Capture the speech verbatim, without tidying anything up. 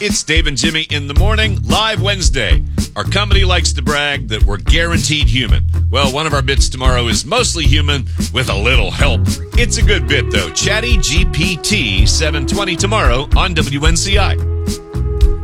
It's Dave and Jimmy in the morning, live Wednesday. Our company likes to brag that we're guaranteed human. Well, one of our bits tomorrow is mostly human with a little help. It's a good bit, though. Chatty G P T seven twenty tomorrow on W N C I.